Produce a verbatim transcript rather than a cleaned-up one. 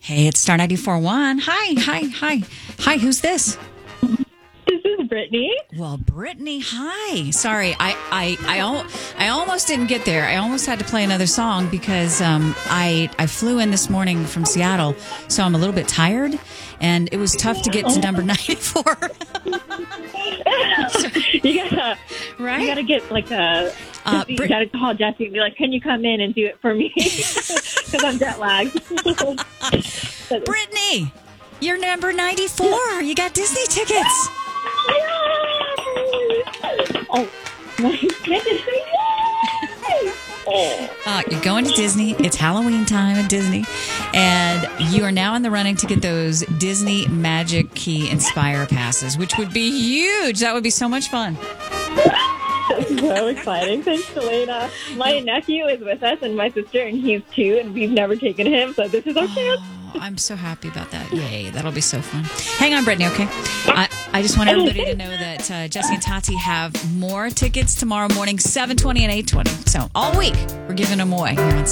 Hey, it's Star ninety-four point one. Hi, hi, hi. Hi, who's this? This is Brittany. Well, Brittany, hi. Sorry, I, I, I, al- I almost didn't get there. I almost had to play another song because um, I, I flew in this morning from Seattle, so I'm a little bit tired, and it was tough to get to number ninety-four. So, you gotta, right? You gotta get like a. Uh, you Brit- gotta call Jesse and be like, "Can you come in and do it for me?" Because I'm jet lagged. Brittany, you're number ninety-four. You got Disney tickets. Oh my goodness! Uh, you're going to Disney. It's Halloween time at Disney. And you are now in the running to get those Disney Magic Key Inspire passes, which would be huge. That would be so much fun. So exciting. Thanks, Selena. My nephew is with us and my sister, and he's two, and we've never taken him, so this is our chance. Oh, I'm so happy about that. Yay. That'll be so fun. Hang on, Brittany, okay? I, I just want everybody to know that uh, Jesse and Tati have more tickets tomorrow morning, seven twenty and eight twenty. So all week, we're giving them away here on